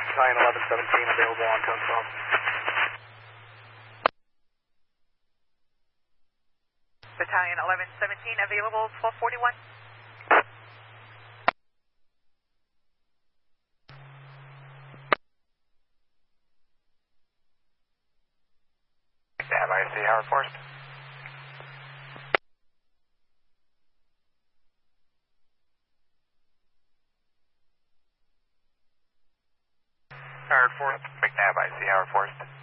Battalion 1117 available on code 12. Battalion 1117 available 1241. Nav IC, Howard Forest. Howard Forest. McNabb IC, Howard Forest.